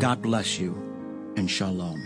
God bless you, and shalom.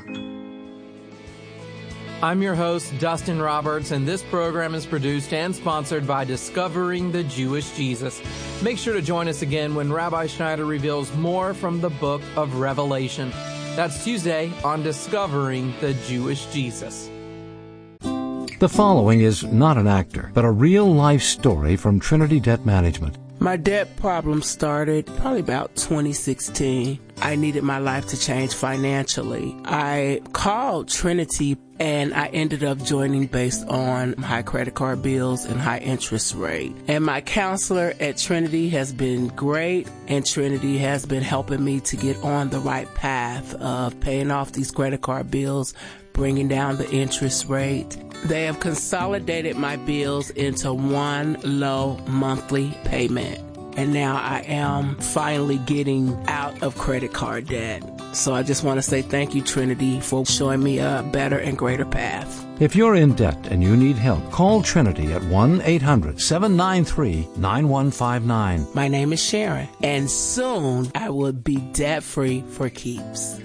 I'm your host, Dustin Roberts, and this program is produced and sponsored by Discovering the Jewish Jesus. Make sure to join us again when Rabbi Schneider reveals more from the book of Revelation. That's Tuesday on Discovering the Jewish Jesus. The following is not an actor, but a real-life story from Trinity Debt Management. My debt problem started probably about 2016. I needed my life to change financially. I called Trinity and I ended up joining based on high credit card bills and high interest rate. And my counselor at Trinity has been great, and Trinity has been helping me to get on the right path of paying off these credit card bills, bringing down the interest rate. They have consolidated my bills into one low monthly payment. And now I am finally getting out of credit card debt. So I just want to say thank you, Trinity, for showing me a better and greater path. If you're in debt and you need help, call Trinity at 1-800-793-9159. My name is Sharon, and soon I will be debt-free for keeps.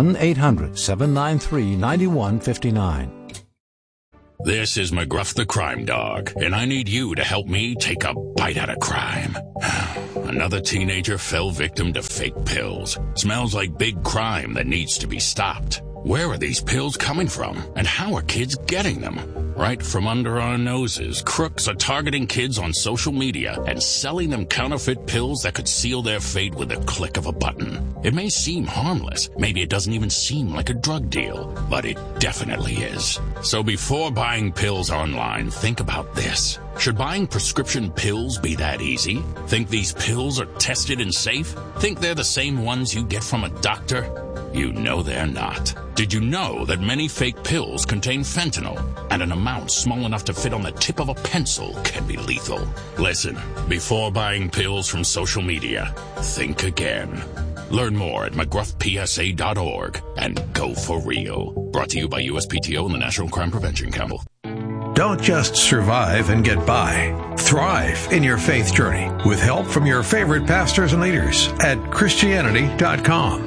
1-800-793-9159. This is McGruff the Crime Dog, and I need you to help me take a bite out of crime. Another teenager fell victim to fake pills. Smells like big crime that needs to be stopped. Where are these pills coming from, and how are kids getting them? Right from under our noses, crooks are targeting kids on social media and selling them counterfeit pills that could seal their fate with a click of a button. It may seem harmless, maybe it doesn't even seem like a drug deal, but it definitely is. So before buying pills online, think about this. Should buying prescription pills be that easy? Think these pills are tested and safe? Think they're the same ones you get from a doctor? You know they're not. Did you know that many fake pills contain fentanyl, and an amount small enough to fit on the tip of a pencil can be lethal? Listen, before buying pills from social media, think again. Learn more at mcgruffpsa.org and go for real. Brought to you by USPTO and the National Crime Prevention Council. Don't just survive and get by. Thrive in your faith journey with help from your favorite pastors and leaders at Christianity.com.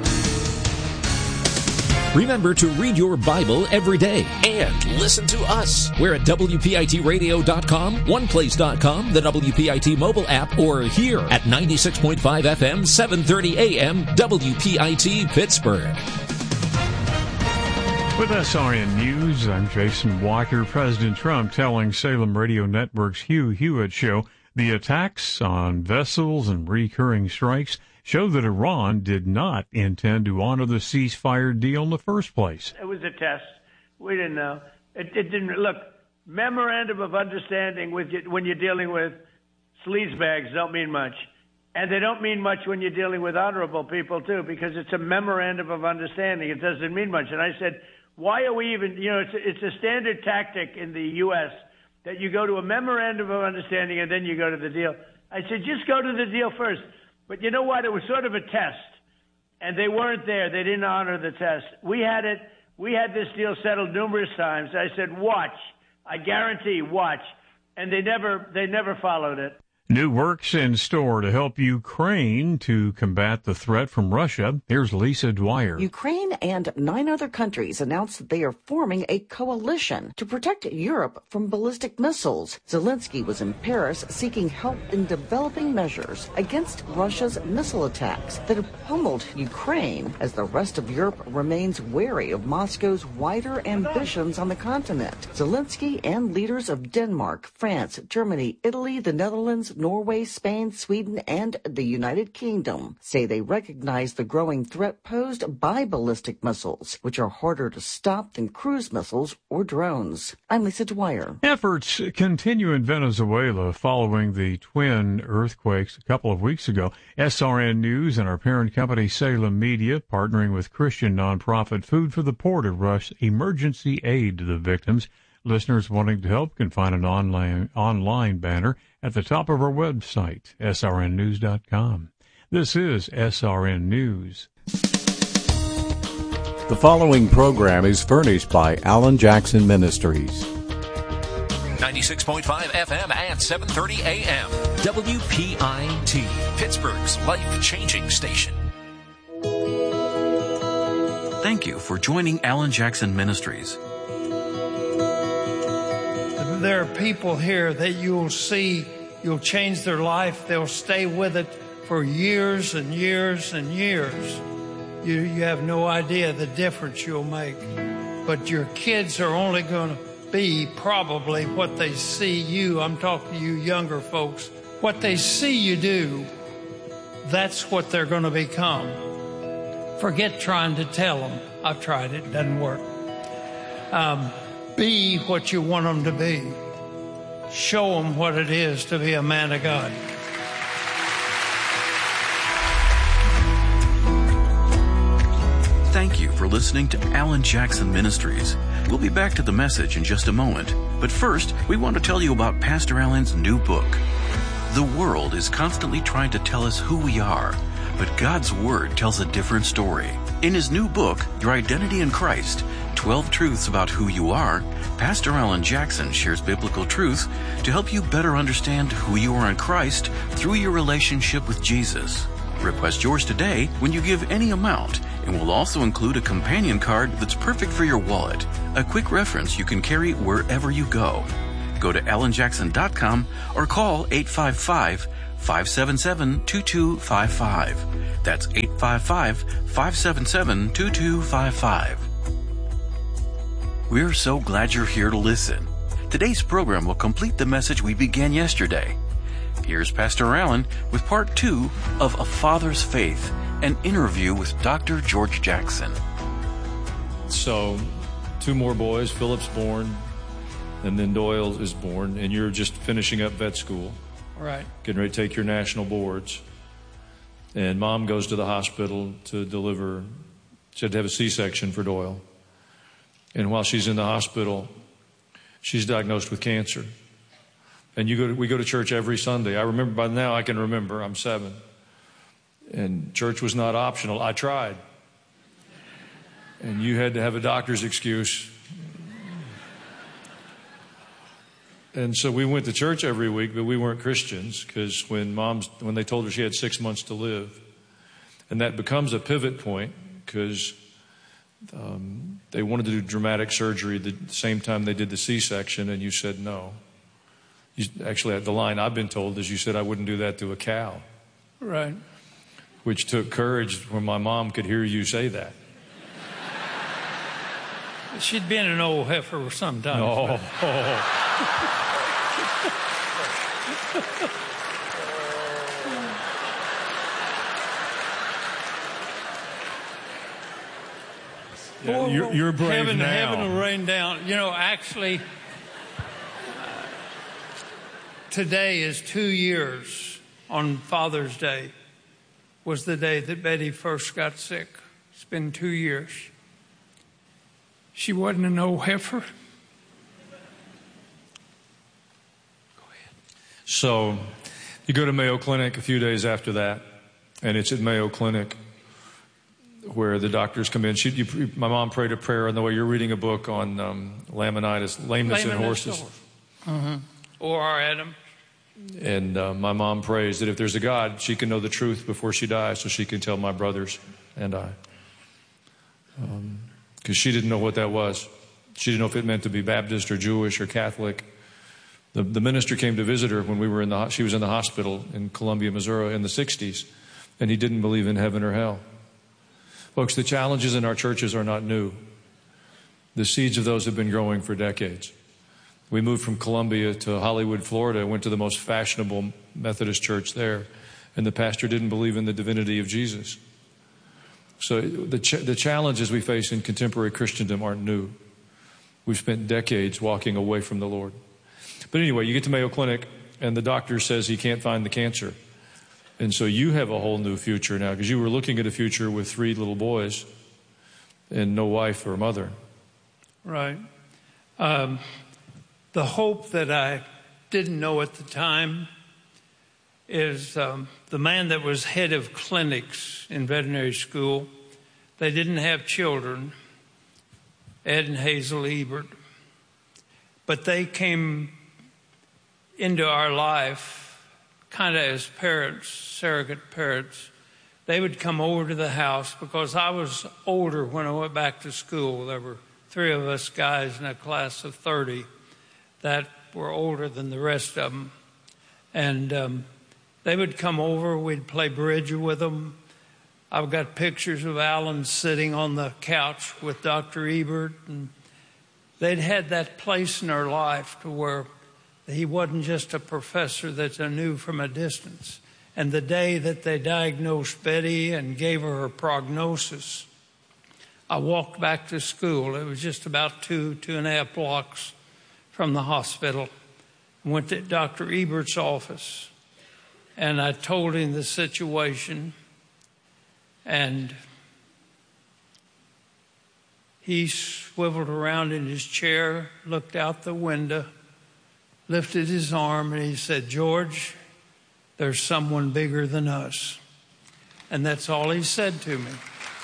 Remember to read your Bible every day and listen to us. We're at WPITradio.com, OnePlace.com, the WPIT mobile app, or here at 96.5 FM, 730 AM, WPIT Pittsburgh. With SRN News, I'm Jason Walker. President Trump telling Salem Radio Network's Hugh Hewitt show the attacks on vessels and recurring strikes show that Iran did not intend to honor the ceasefire deal in the first place. It was a test. We didn't know. It didn't look. Memorandum of understanding when you're dealing with sleazebags don't mean much, and they don't mean much when you're dealing with honorable people too, because it's a memorandum of understanding. It doesn't mean much. And I said, why are we even? It's a standard tactic in the U.S. that you go to a memorandum of understanding and then you go to the deal. I said, just go to the deal first. But you know what? It was sort of a test, and they weren't there. They didn't honor the test. We had it. We had this deal settled numerous times. I said, watch. I guarantee, watch. And they never followed it. New works in store to help Ukraine to combat the threat from Russia. Here's Lisa Dwyer. Ukraine and 9 other countries announced that they are forming a coalition to protect Europe from ballistic missiles. Zelensky was in Paris seeking help in developing measures against Russia's missile attacks that have pummeled Ukraine as the rest of Europe remains wary of Moscow's wider ambitions on the continent. Zelensky and leaders of Denmark, France, Germany, Italy, the Netherlands, Norway, Spain, Sweden, and the United Kingdom say they recognize the growing threat posed by ballistic missiles, which are harder to stop than cruise missiles or drones. I'm Lisa Dwyer. Efforts continue in Venezuela following the twin earthquakes a couple of weeks ago. SRN News and our parent company Salem Media, partnering with Christian nonprofit Food for the Poor to rush emergency aid to the victims. Listeners wanting to help can find an online banner at the top of our website, srnnews.com. This is SRN News. The following program is furnished by Alan Jackson Ministries. 96.5 FM and 730 AM. WPIT, Pittsburgh's life-changing station. Thank you for joining Alan Jackson Ministries. There are people here that you'll see, you'll change their life. They'll stay with it for years and years and years. You have no idea the difference you'll make. But your kids are only going to be probably what they see you. I'm talking to you younger folks. What they see you do, that's what they're going to become. Forget trying to tell them. I've tried it. It doesn't work. Be what you want them to be. Show them what it is to be a man of God. Thank you for listening to Alan Jackson Ministries. We'll be back to the message in just a moment. But first, we want to tell you about Pastor Alan's new book. The world is constantly trying to tell us who we are, but God's Word tells a different story. In his new book, Your Identity in Christ, 12 Truths About Who You Are, Pastor Alan Jackson shares biblical truth to help you better understand who you are in Christ through your relationship with Jesus. Request yours today when you give any amount, and we'll also include a companion card that's perfect for your wallet, a quick reference you can carry wherever you go. Go to alanjackson.com or call 855-577-2255. That's 855-577-2255. We're so glad you're here to listen. Today's program will complete the message we began yesterday. Here's Pastor Alan with part 2 of A Father's Faith, an interview with Dr. George Jackson. So, 2 more boys, Philip's born, and then Doyle is born, and you're just finishing up vet school. Right. Getting ready to take your national boards. And Mom goes to the hospital to deliver, she had to have a C-section for Doyle. And while she's in the hospital, she's diagnosed with cancer. And we go to church every Sunday. I remember, by now I can remember, I'm 7. And church was not optional. I tried. And you had to have a doctor's excuse. And so we went to church every week, but we weren't Christians, because when they told her she had 6 months to live, and that becomes a pivot point, because they wanted to do dramatic surgery the same time they did the C-section, and you said no. Actually, the line I've been told is you said I wouldn't do that to a cow. Right. Which took courage when my mom could hear you say that. She'd been an old heifer sometimes. Oh. Yeah, you're brave now. Heaven will rain down. You know, actually, today is 2 years on Father's Day was the day that Betty first got sick. It's been 2 years. She wasn't an old heifer. Go ahead. So you go to Mayo Clinic a few days after that, and it's at Mayo Clinic where the doctors come in. My mom prayed a prayer on the way. You're reading a book on lameness in horses. Mm-hmm. Or Adam. And my mom prays that if there's a God, she can know the truth before she dies, so she can tell my brothers and I. Because she didn't know what that was. She didn't know if it meant to be Baptist or Jewish or Catholic. The minister came to visit her when she was in the hospital in Columbia, Missouri in the 60s, and he didn't believe in heaven or hell. Folks, the challenges in our churches are not new. The seeds of those have been growing for decades. We moved from Columbia to Hollywood, Florida, went to the most fashionable Methodist church there, and the pastor didn't believe in the divinity of Jesus. So the challenges we face in contemporary Christendom aren't new. We've spent decades walking away from the Lord. But anyway, you get to Mayo Clinic, and the doctor says he can't find the cancer. And so you have a whole new future now, because you were looking at a future with 3 little boys and no wife or mother. Right. The hope that I didn't know at the time is the man that was head of clinics in veterinary school. They didn't have children, Ed and Hazel Ebert, but they came into our life kind of as parents, surrogate parents, they would come over to the house because I was older when I went back to school. There were 3 of us guys in a class of 30 that were older than the rest of them. And they would come over, we'd play bridge with them. I've got pictures of Alan sitting on the couch with Dr. Ebert, and they'd had that place in their life to where he wasn't just a professor that they knew from a distance. And the day that they diagnosed Betty and gave her prognosis, I walked back to school. It was just about 2.5 blocks from the hospital. Went to Dr. Ebert's office, and I told him the situation, and he swiveled around in his chair, looked out the window, lifted his arm, and he said, "George, there's someone bigger than us." And that's all he said to me.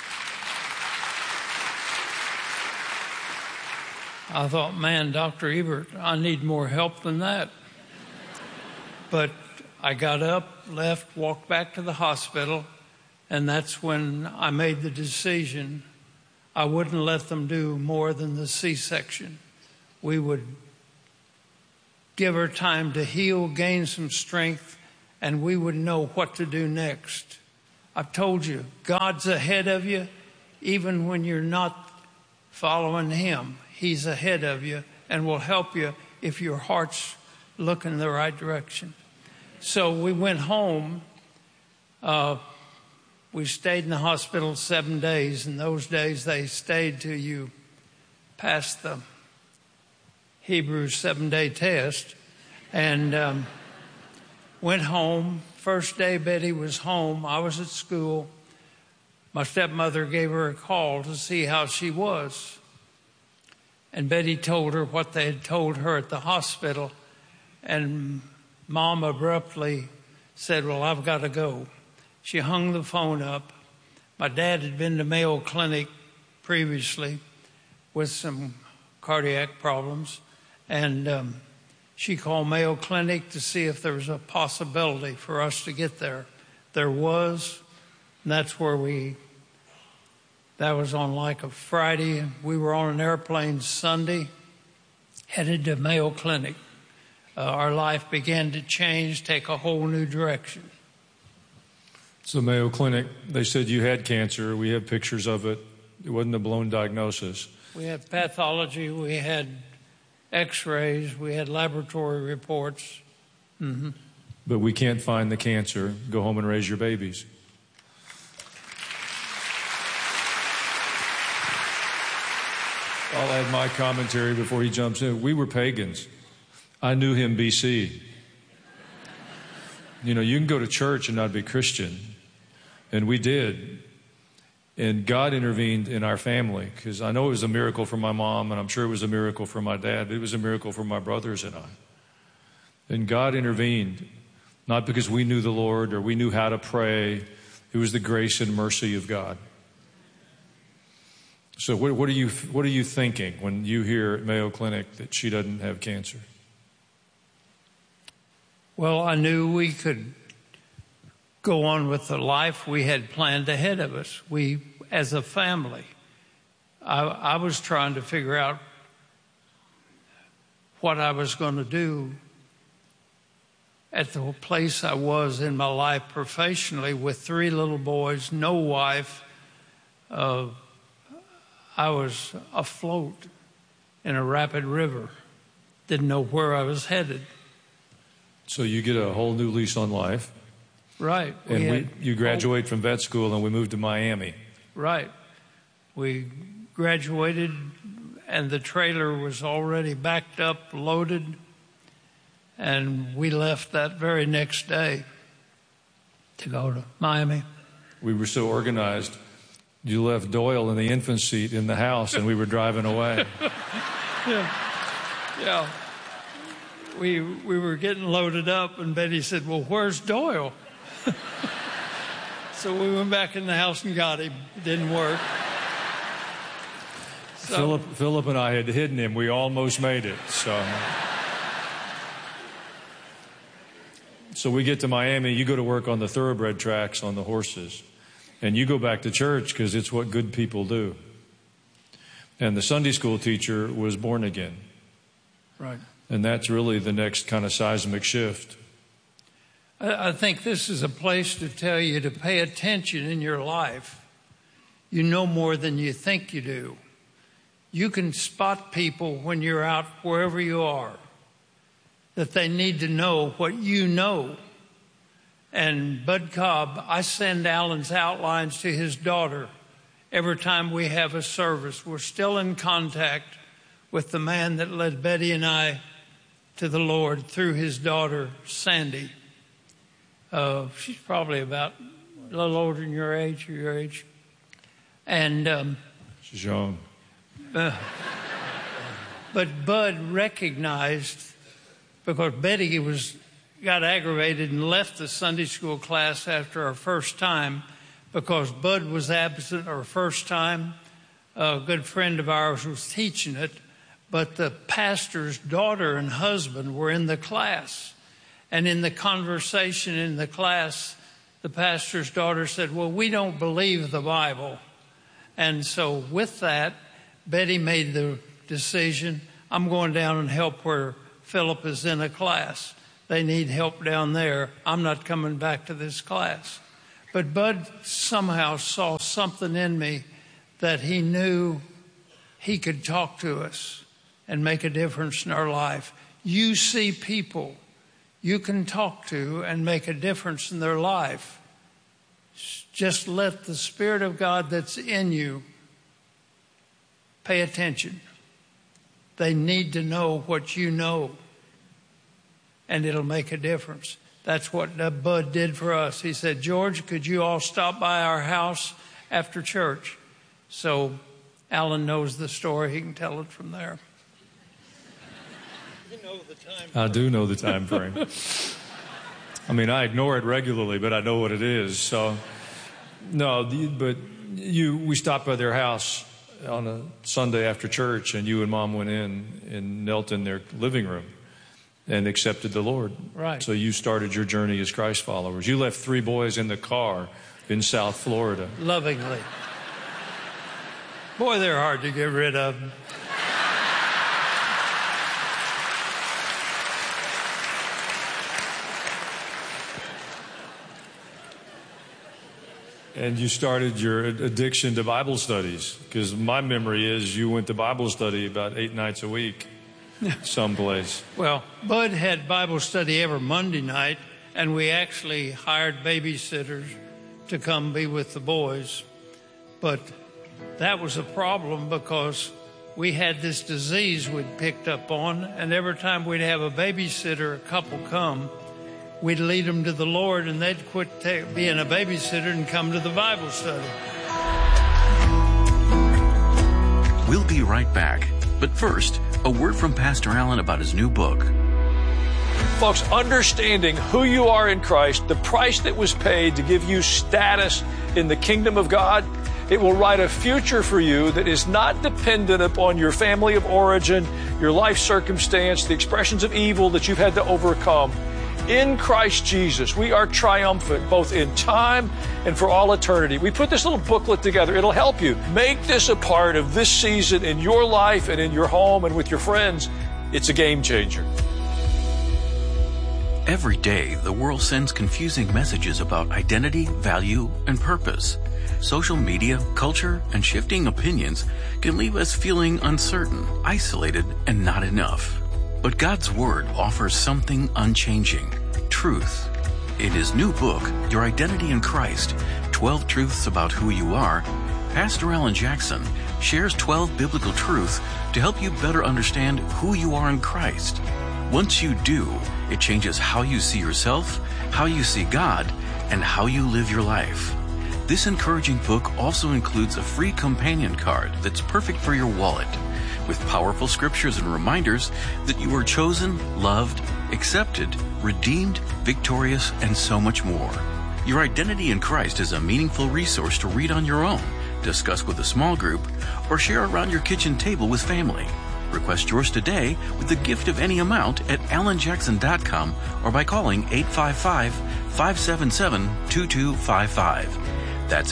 I thought, man, Dr. Ebert, I need more help than that. But I got up, left, walked back to the hospital, and that's when I made the decision I wouldn't let them do more than the C-section. We would give her time to heal, gain some strength, and we would know what to do next. I've told you, God's ahead of you, even when you're not following Him. He's ahead of you and will help you if your heart's looking in the right direction. So we went home. We stayed in the hospital 7 days. In those days, they stayed till you passed the Hebrews 7-day test. And went home. First day Betty was home. I was at school. My stepmother gave her a call to see how she was. And Betty told her what they had told her at the hospital. And Mom abruptly said, "Well, I've got to go." She hung the phone up. My dad had been to Mayo Clinic previously with some cardiac problems. And she called Mayo Clinic to see if there was a possibility for us to get there. There was. And that's where that was on like a Friday. We were on an airplane Sunday, headed to Mayo Clinic. Our life began to change, take a whole new direction. So Mayo Clinic, they said you had cancer. We have pictures of it. It wasn't a blown diagnosis. We had pathology. We had x-rays. We had laboratory reports. Mm-hmm. But we can't find the cancer. Go home and raise your babies. I'll add my commentary before he jumps in. We were pagans. I knew him BC. You know, you can go to church and not be Christian. And we did. And God intervened in our family, because I know it was a miracle for my mom, and I'm sure it was a miracle for my dad. It was a miracle for my brothers and I. And God intervened, not because we knew the Lord or we knew how to pray. It was the grace and mercy of God. So what are you thinking when you hear at Mayo Clinic that she doesn't have cancer? Well, I knew we could go on with the life we had planned ahead of us. We, as a family, I was trying to figure out what I was going to do at the place I was in my life professionally with 3 little boys, no wife. I was afloat in a rapid river. Didn't know where I was headed. So you get a whole new lease on life. Right. And you graduate from vet school and we moved to Miami. Right. We graduated and the trailer was already backed up, loaded, and we left that very next day to go to Miami. We were so organized. You left Doyle in the infant seat in the house and we were driving away. Yeah. We were getting loaded up and Betty said, "Well, where's Doyle?" So we went back in the house and got him. It didn't work. So, Philip and I had hidden him. We almost made it. So we get to Miami. You go to work on the thoroughbred tracks on the horses. And you go back to church because it's what good people do. And the Sunday school teacher was born again. Right. And that's really the next kind of seismic shift. I think this is a place to tell you to pay attention in your life. You know more than you think you do. You can spot people when you're out wherever you are, that they need to know what you know. And Bud Cobb, I send Alan's outlines to his daughter every time we have a service. We're still in contact with the man that led Betty and I to the Lord through his daughter, Sandy. She's probably about a little older than your age or your age. And she's young. But Bud recognized, because Betty got aggravated and left the Sunday school class after our first time because Bud was absent our first time. A good friend of ours was teaching it, but the pastor's daughter and husband were in the class. And in the conversation in the class, the pastor's daughter said, well, we don't believe the Bible. And so with that, Betty made the decision, I'm going down and help where Philip is in a class. They need help down there. I'm not coming back to this class. But Bud somehow saw something in me that he knew he could talk to us and make a difference in our life. You see people you can talk to and make a difference in their life. Just let the Spirit of God that's in you pay attention. They need to know what you know, and it'll make a difference. That's what Bud did for us. He said, George, could you all stop by our house after church? So Alan knows the story. He can tell it from there. You know the time frame. I do know the time frame. I mean, I ignore it regularly, but I know what it is. So, no, but we stopped by their house on a Sunday after church, and you and Mom went in and knelt in their living room and accepted the Lord. Right. So you started your journey as Christ followers. You left 3 boys in the car in South Florida. Lovingly. Boy, they're hard to get rid of. And you started your addiction to Bible studies, because my memory is you went to Bible study about 8 nights a week someplace. Well, Bud had Bible study every Monday night, and we actually hired babysitters to come be with the boys. But that was a problem because we had this disease we'd picked up on, and every time we'd have a babysitter, a couple come, we'd lead them to the Lord, and they'd quit being a babysitter and come to the Bible study. We'll be right back. But first, a word from Pastor Allen about his new book. Folks, understanding who you are in Christ, the price that was paid to give you status in the kingdom of God, it will write a future for you that is not dependent upon your family of origin, your life circumstance, the expressions of evil that you've had to overcome. In Christ Jesus, we are triumphant both in time and for all eternity. We put this little booklet together. It'll help you. Make this a part of this season in your life and in your home and with your friends. It's a game changer. Every day, the world sends confusing messages about identity, value, and purpose. Social media, culture, and shifting opinions can leave us feeling uncertain, isolated, and not enough. But God's Word offers something unchanging, truth. In his new book, Your Identity in Christ, 12 Truths About Who You Are, Pastor Alan Jackson shares 12 biblical truths to help you better understand who you are in Christ. Once you do, it changes how you see yourself, how you see God, and how you live your life. This encouraging book also includes a free companion card that's perfect for your wallet, with powerful scriptures and reminders that you are chosen, loved, accepted, redeemed, victorious, and so much more. Your Identity in Christ is a meaningful resource to read on your own, discuss with a small group, or share around your kitchen table with family. Request yours today with a gift of any amount at alanjackson.com or by calling 855-577-2255. That's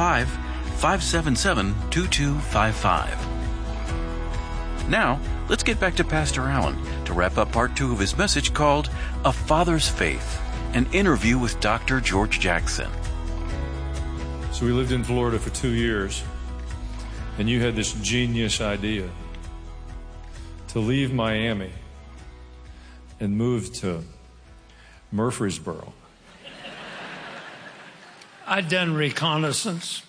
855-577-2255. Now, let's get back to Pastor Allen to wrap up part 2 of his message called A Father's Faith, an interview with Dr. George Jackson. So we lived in Florida for 2 years, and you had this genius idea to leave Miami and move to Murfreesboro. I'd done reconnaissance.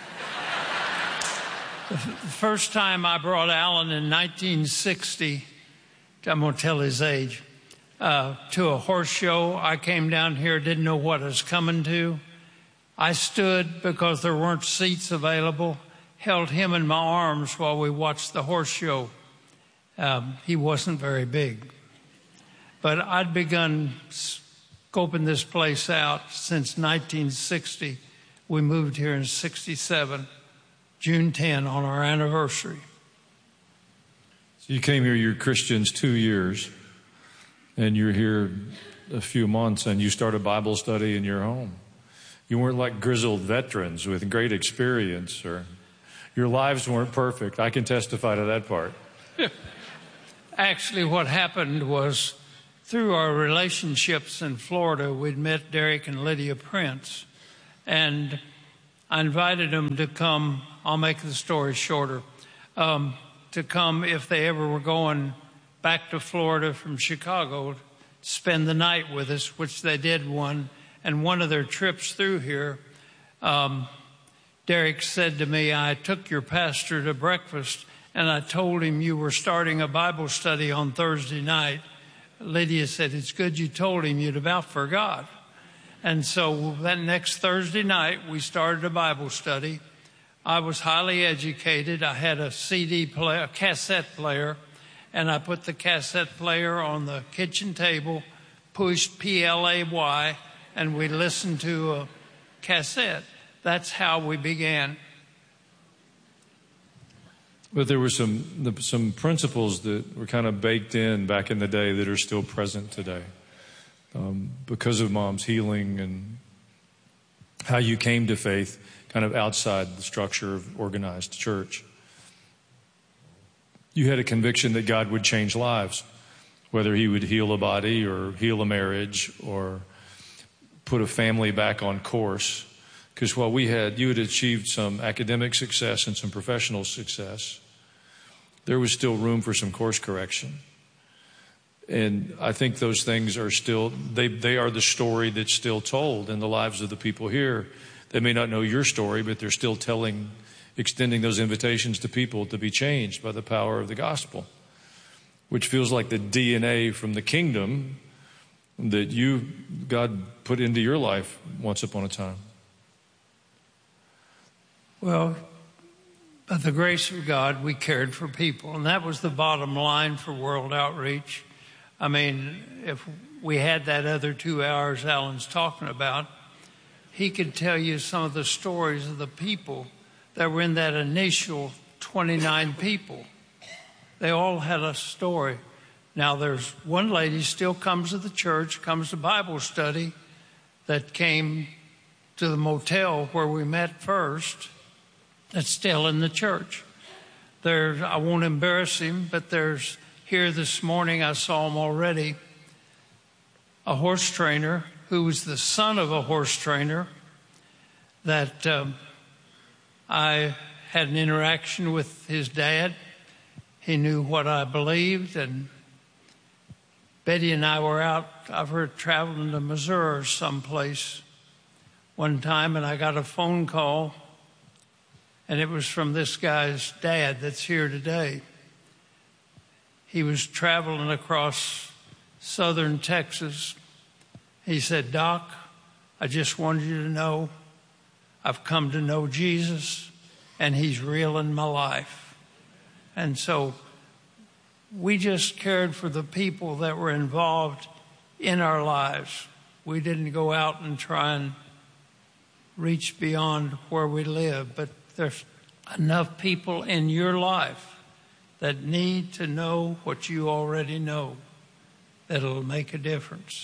The first time I brought Alan in 1960, I'm going to tell his age, to a horse show. I came down here, didn't know what I was coming to. I stood because there weren't seats available, held him in my arms while we watched the horse show. He wasn't very big. But I'd begun scoping this place out since 1960. We moved here in 67, June 10, on our anniversary. So you came here, you're Christians 2 years, and you're here a few months, and you start a Bible study in your home. You weren't like grizzled veterans with great experience, or your lives weren't perfect. I can testify to that part. Actually, what happened was, through our relationships in Florida, we'd met Derek and Lydia Prince, and I invited them to come. I'll make the story shorter. To come if they ever were going back to Florida from Chicago, spend the night with us, which they did one. And one of their trips through here, Derek said to me, I took your pastor to breakfast, and I told him you were starting a Bible study on Thursday night. Lydia said, it's good you told him, you'd about forgot. And so that next Thursday night, we started a Bible study. I was highly educated. I had a CD player, a cassette player, and I put the cassette player on the kitchen table, pushed PLAY, and we listened to a cassette. That's how we began. But there were some principles that were kind of baked in back in the day that are still present today. Because of Mom's healing and how you came to faith kind of outside the structure of organized church. You had a conviction that God would change lives, whether he would heal a body or heal a marriage or put a family back on course. Because while you had achieved some academic success and some professional success, there was still room for some course correction. And I think those things are still, they are the story that's still told in the lives of the people here. They may not know your story, but they're still extending those invitations to people to be changed by the power of the gospel, which feels like the DNA from the kingdom that God put into your life once upon a time. Well, by the grace of God, we cared for people, and that was the bottom line for World Outreach. I mean, if we had that other 2 hours Alan's talking about, he could tell you some of the stories of the people that were in that initial 29 people. They all had a story. Now, there's one lady still comes to the church, comes to Bible study, that came to the motel where we met first, that's still in the church. I won't embarrass him, but there's here this morning, I saw him already, a horse trainer who was the son of a horse trainer that I had an interaction with his dad. He knew what I believed, and Betty and I were out, I've heard, traveling to Missouri or someplace one time, and I got a phone call, and it was from this guy's dad that's here today. He was traveling across southern Texas. He said, Doc, I just wanted you to know I've come to know Jesus, and he's real in my life. And so we just cared for the people that were involved in our lives. We didn't go out and try and reach beyond where we live, but there's enough people in your life that need to know what you already know, that'll make a difference.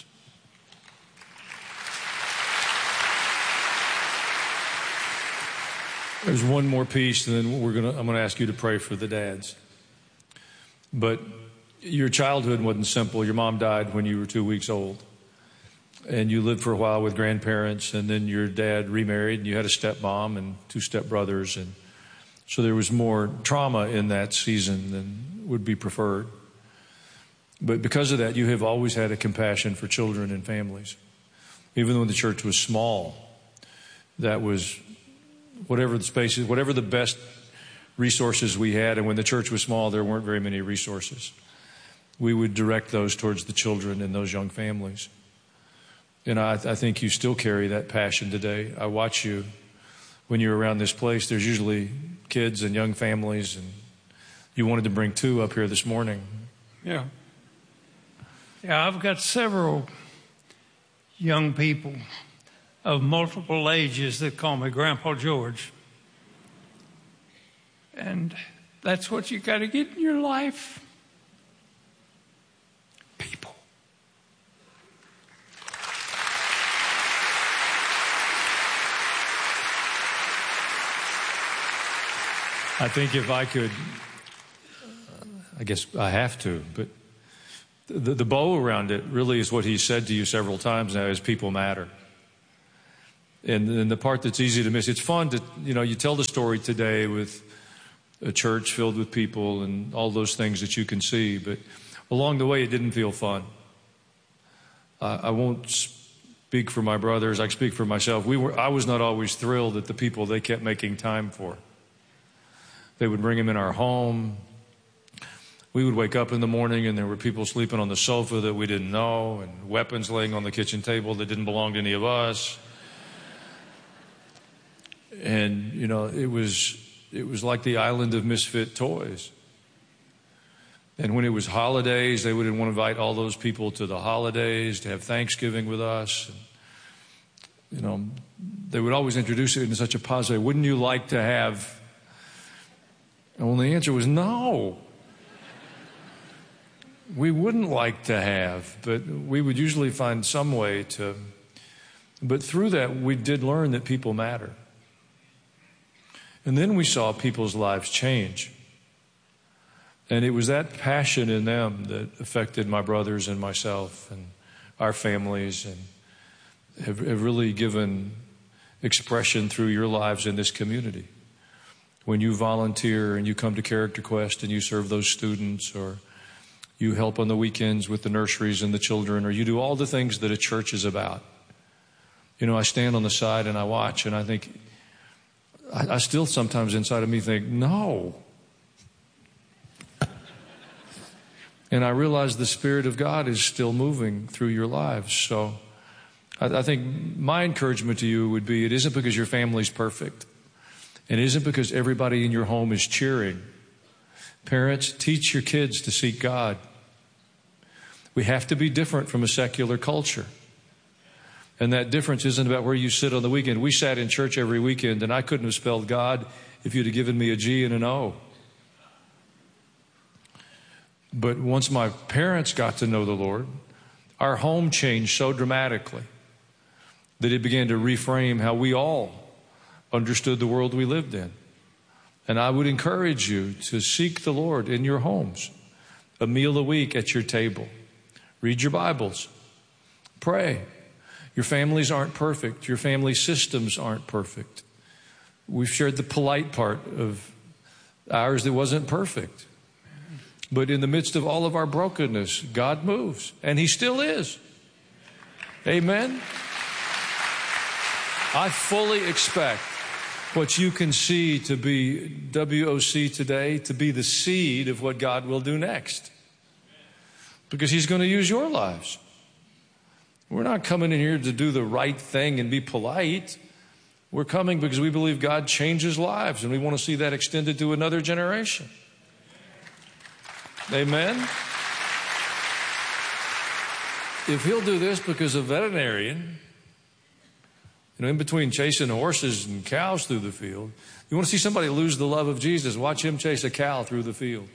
There's one more piece, and then I'm going to ask you to pray for the dads. But your childhood wasn't simple. Your mom died when you were 2 weeks old. And you lived for a while with grandparents, and then your dad remarried, and you had a stepmom and 2 stepbrothers. And so there was more trauma in that season than would be preferred. But because of that, you have always had a compassion for children and families. Even though the church was small, that was whatever the spaces, whatever the best resources we had. And when the church was small, there weren't very many resources. We would direct those towards the children and those young families. And I think you still carry that passion today. I watch you when you're around this place. There's usually kids and young families, and you wanted to bring 2 up here this morning. Yeah. Yeah, I've got several young people of multiple ages that call me Grandpa George. And that's what you got to get in your life. People. I think if I could, I guess I have to, but the bow around it really is what he said to you several times now is people matter. And the part that's easy to miss, it's fun to, you tell the story today with a church filled with people and all those things that you can see, but along the way it didn't feel fun. I won't speak for my brothers, I speak for myself. I was not always thrilled at the people they kept making time for. They would bring them in our home. We would wake up in the morning and there were people sleeping on the sofa that we didn't know, and weapons laying on the kitchen table that didn't belong to any of us. And, it was like the island of misfit toys. And when it was holidays, they would want to invite all those people to the holidays, to have Thanksgiving with us. And, they would always introduce it in such a positive way. Wouldn't you like to have? And the answer was no. We wouldn't like to have, but we would usually find some way to. But through that, we did learn that people matter. And then we saw people's lives change. And it was that passion in them that affected my brothers and myself and our families, and have really given expression through your lives in this community. When you volunteer and you come to Character Quest and you serve those students, or you help on the weekends with the nurseries and the children, or you do all the things that a church is about. I stand on the side and I watch, and I think, I still sometimes inside of me think, no. And I realize the Spirit of God is still moving through your lives. So I think my encouragement to you would be, it isn't because your family's perfect. It isn't because everybody in your home is cheering. Parents, teach your kids to seek God. We have to be different from a secular culture. And that difference isn't about where you sit on the weekend. We sat in church every weekend, and I couldn't have spelled God if you'd have given me a G and an O. But once my parents got to know the Lord, our home changed so dramatically that it began to reframe how we all understood the world we lived in. And I would encourage you to seek the Lord in your homes. A meal a week at your table. Read your Bibles. Pray. Your families aren't perfect. Your family systems aren't perfect. We've shared the polite part of ours that wasn't perfect. But in the midst of all of our brokenness, God moves. And He still is. Amen? I fully expect what you can see to be WOC today to be the seed of what God will do next. Because He's going to use your lives. We're not coming in here to do the right thing and be polite. We're coming because we believe God changes lives, and we want to see that extended to another generation. Amen? If He'll do this because a veterinarian, in between chasing horses and cows through the field, you want to see somebody lose the love of Jesus, watch him chase a cow through the field.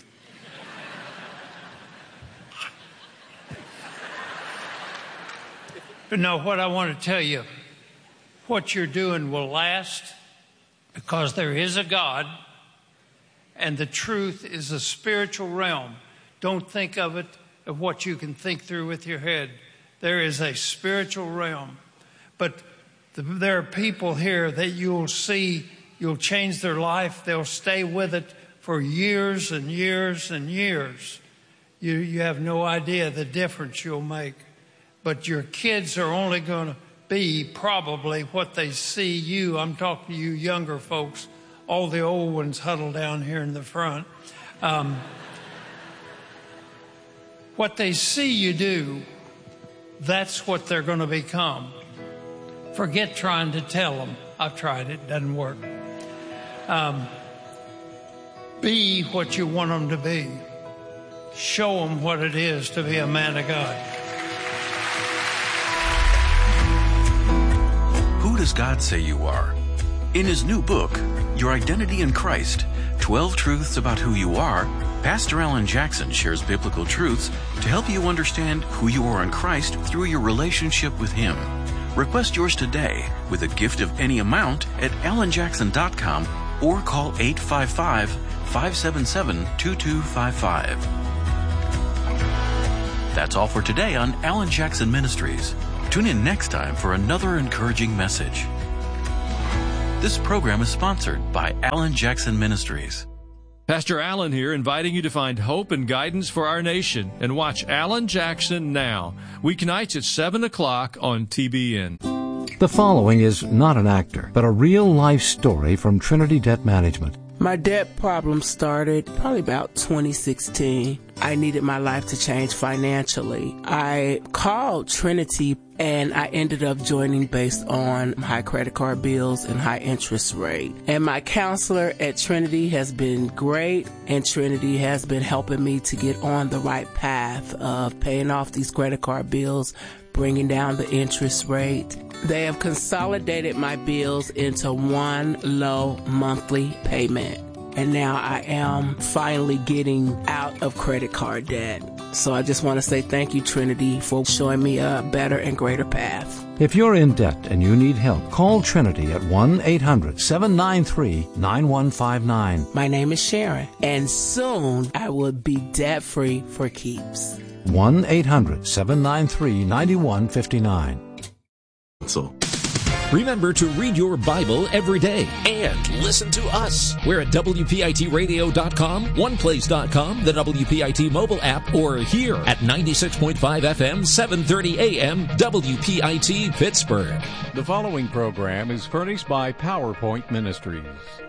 But no, what I want to tell you, what you're doing will last. because there is a God, and the truth is a spiritual realm. Don't think of it of what you can think through with your head. There is a spiritual realm. But there are people here that you'll see, you'll change their life. They'll stay with it for years and years and years. You have no idea the difference you'll make. But your kids are only going to be probably what they see you. I'm talking to you younger folks, all the old ones huddled down here in the front. What they see you do, that's what they're going to become. Forget trying to tell them. I've tried it. Doesn't work. Be what you want them to be. Show them what it is to be a man of God. Who does God say you are? In his new book, Your Identity in Christ, 12 Truths About Who You Are, Pastor Alan Jackson shares biblical truths to help you understand who you are in Christ through your relationship with him. Request yours today with a gift of any amount at alanjackson.com or call 855-577-2255. That's all for today on Alan Jackson Ministries. Tune in next time for another encouraging message. This program is sponsored by Alan Jackson Ministries. Pastor Alan here, inviting you to find hope and guidance for our nation and watch Alan Jackson Now, weeknights at 7 o'clock on TBN. The following is not an actor, but a real-life story from Trinity Debt Management. My debt problem started probably about 2016. I needed my life to change financially. I called Trinity and I ended up joining based on high credit card bills and high interest rate. And my counselor at Trinity has been great, and Trinity has been helping me to get on the right path of paying off these credit card bills, bringing down the interest rate. They have consolidated my bills into one low monthly payment. And now I am finally getting out of credit card debt. So I just want to say thank you, Trinity, for showing me a better and greater path. If you're in debt and you need help, call Trinity at 1-800-793-9159. My name is Sharon, and soon I will be debt-free for keeps. 1-800-793-9159. Remember to read your Bible every day and listen to us. We're at WPITradio.com, OnePlace.com, the WPIT mobile app, or here at 96.5 FM, 730 AM, WPIT Pittsburgh. The following program is furnished by PowerPoint Ministries.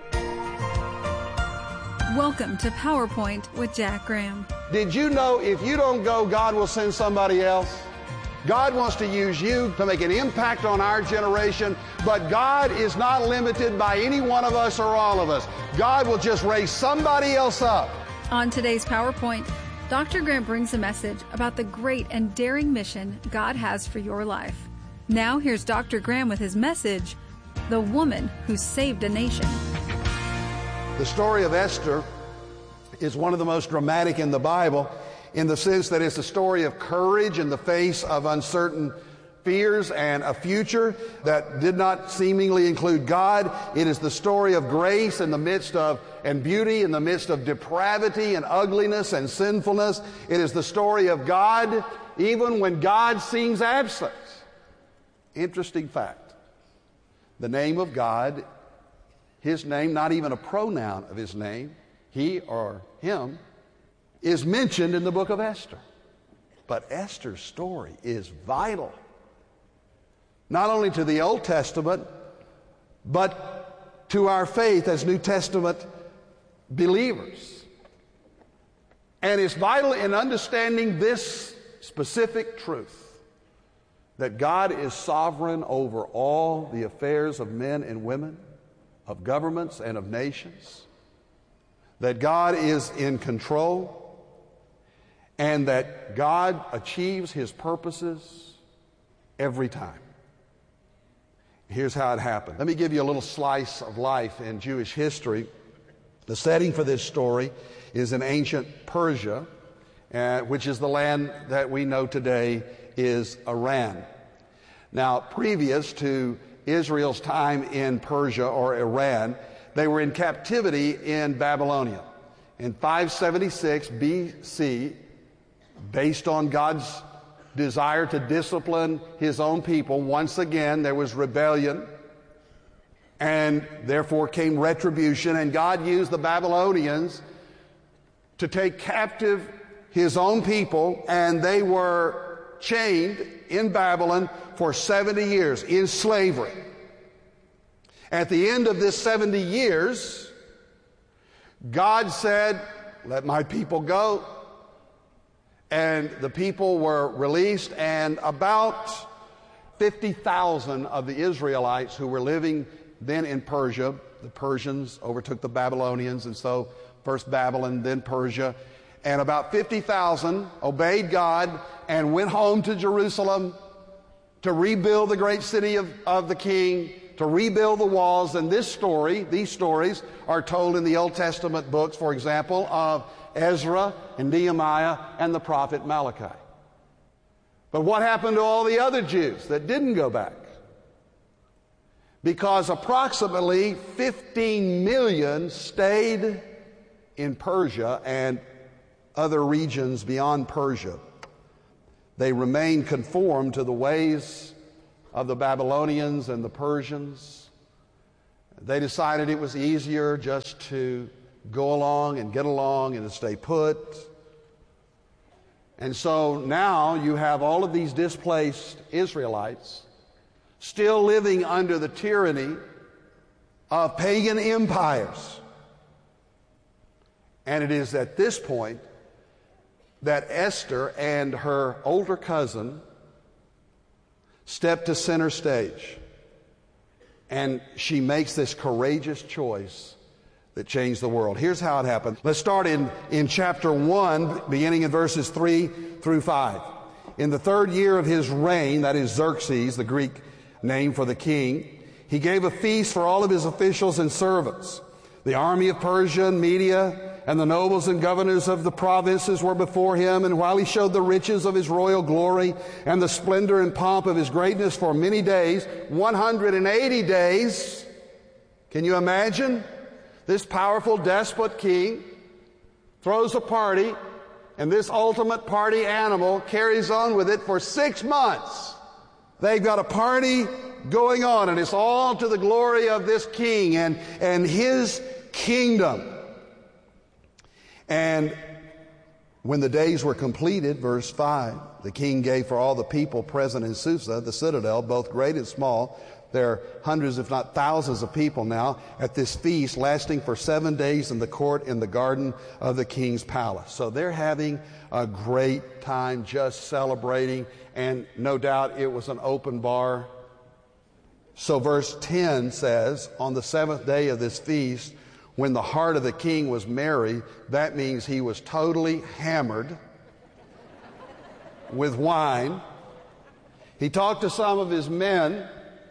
Welcome to PowerPoint with Jack Graham. Did you know if you don't go, God will send somebody else? God wants to use you to make an impact on our generation, but God is not limited by any one of us or all of us. God will just raise somebody else up. On today's PowerPoint, Dr. Graham brings a message about the great and daring mission God has for your life. Now here's Dr. Graham with his message, The Woman Who Saved a Nation. The story of Esther is one of the most dramatic in the Bible, in the sense that it's a story of courage in the face of uncertain fears and a future that did not seemingly include God. It is the story of grace in the midst of, and beauty in the midst of depravity and ugliness and sinfulness. It is the story of God even when God seems absent. Interesting fact. The name of God, his name, not even a pronoun of his name, he or him, is mentioned in the book of Esther. But Esther's story is vital, not only to the Old Testament, but to our faith as New Testament believers. And it's vital in understanding this specific truth, that God is sovereign over all the affairs of men and women, of governments and of nations, that God is in control, and that God achieves his purposes every time. Here's how it happened. Let me give you a little slice of life in Jewish history. The setting for this story is in ancient Persia, which is the land that we know today is Iran. Now, previous to Israel's time in Persia or Iran, They were in captivity in Babylonia. In 576 BC, based on God's desire to discipline his own people, once again there was rebellion, and therefore came retribution, and God used the Babylonians to take captive his own people, and they were chained in Babylon for 70 years in slavery. At the end of this 70 years, God said, "Let my people go." And the people were released, and about 50,000 of the Israelites who were living then in Persia, the Persians overtook the Babylonians, and so first Babylon, then Persia, and about 50,000 obeyed God and went home to Jerusalem to rebuild the great city of the king, to rebuild the walls. And these stories are told in the Old Testament books, for example, of Ezra and Nehemiah and the prophet Malachi. But what happened to all the other Jews that didn't go back? Because approximately 15 million stayed in Persia and other regions beyond Persia. They remained conformed to the ways of the Babylonians and the Persians. They decided it was easier just to go along and get along and to stay put. And so now you have all of these displaced Israelites still living under the tyranny of pagan empires. And it is at this point that Esther and her older cousin step to center stage. And she makes this courageous choice that changed the world. Here's how it happened. Let's start in chapter 1, beginning in verses 3 through 5. In the 3rd year of his reign, that is Xerxes, the Greek name for the king, he gave a feast for all of his officials and servants. The army of Persia and Media and the nobles and governors of the provinces were before him, and while he showed the riches of his royal glory and the splendor and pomp of his greatness for many days, 180 days, can you imagine? This powerful despot king throws a party, and this ultimate party animal carries on with it for 6 months. They've got a party going on, and it's all to the glory of this king and his kingdom. And when the days were completed, verse 5, the king gave for all the people present in Susa, the citadel, both great and small. There are hundreds, if not thousands of people now at this feast lasting for 7 days in the court in the garden of the king's palace. So they're having a great time just celebrating, and no doubt it was an open bar. So verse 10 says, on the 7th day of this feast, when the heart of the king was merry, that means he was totally hammered with wine. He talked to some of his men,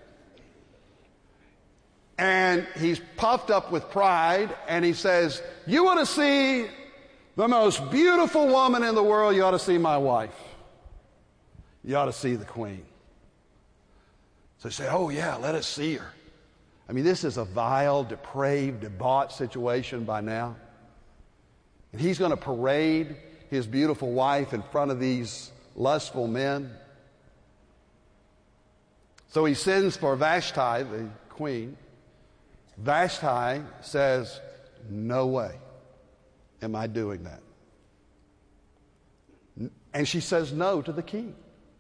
and he's puffed up with pride, and he says, "You want to see the most beautiful woman in the world? You ought to see my wife. You ought to see the queen." So they say, "Oh yeah, let us see her." I mean, this is a vile, depraved, debauched situation by now. And he's going to parade his beautiful wife in front of these lustful men. So he sends for Vashti, the queen. Vashti says, "No way am I doing that." And she says no to the king.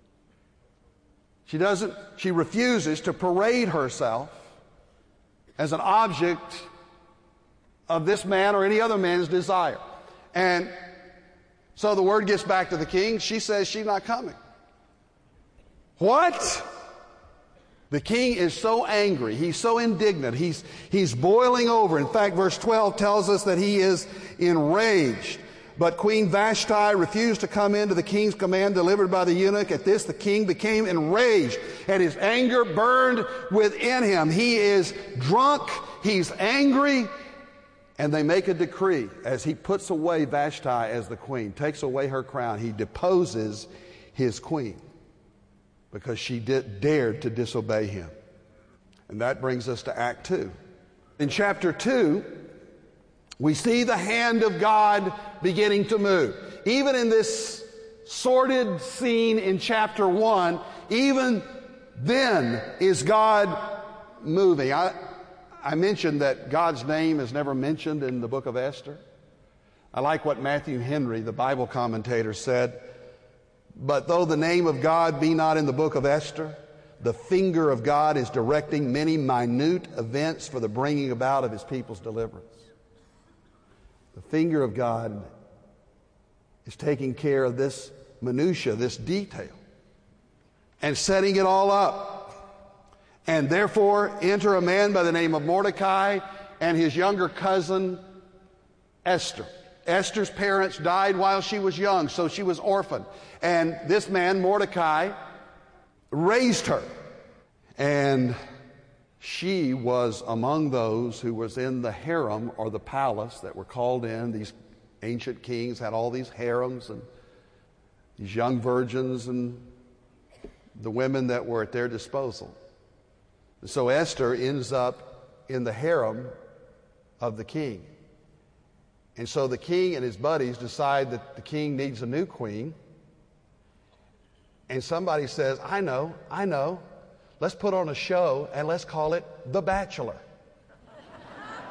She refuses to parade herself as an object of this man or any other man's desire. And so the word gets back to the king. She says she's not coming. What? The king is so angry. He's so indignant. He's boiling over. In fact, verse 12 tells us that he is enraged. But Queen Vashti refused to come into the king's command delivered by the eunuch. At this, the king became enraged, and his anger burned within him. He is drunk. He's angry. And they make a decree as he puts away Vashti as the queen, takes away her crown. He deposes his queen because she dared to disobey him. And that brings us to Act 2. In chapter 2, we see the hand of God beginning to move. Even in this sordid scene in chapter 1, even then is God moving. I mentioned that God's name is never mentioned in the book of Esther. I like what Matthew Henry, the Bible commentator, said. But though the name of God be not in the book of Esther, the finger of God is directing many minute events for the bringing about of his people's deliverance. The finger of God is taking care of this minutia, this detail, and setting it all up. And therefore enter a man by the name of Mordecai and his younger cousin Esther. Esther's parents died while she was young, so she was orphaned. And this man, Mordecai, raised her. And she was among those who was in the harem or the palace that were called in. These ancient kings had all these harems and these young virgins and the women that were at their disposal. So Esther ends up in the harem of the king. And so the king and his buddies decide that the king needs a new queen. And somebody says, I know. Let's put on a show and let's call it The Bachelor.